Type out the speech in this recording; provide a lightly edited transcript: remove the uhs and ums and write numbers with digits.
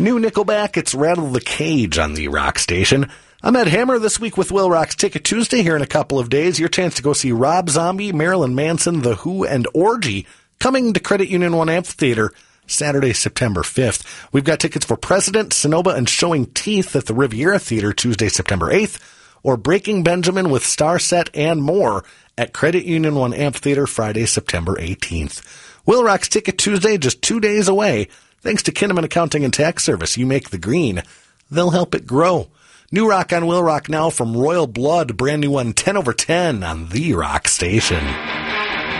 New Nickelback, it's Rattle the Cage on the Rock Station. I'm Ed Hammer this week with Will Rock's Ticket Tuesday. Here in a couple of days, your chance to go see Rob Zombie, Marilyn Manson, The Who, and Orgy coming to Credit Union 1 Amphitheater Saturday, September 5th. We've got tickets for President, Sonoma, and Showing Teeth at the Riviera Theater Tuesday, September 8th, or Breaking Benjamin with Star Set and more at Credit Union 1 Amphitheater Friday, September 18th. Will Rock's Ticket Tuesday just 2 days away. Thanks to Kinnaman Accounting and Tax Service. You make the green, they'll help it grow. New Rock on Will Rock now from Royal Blood, brand new one, 10 over 10 on the Rock Station.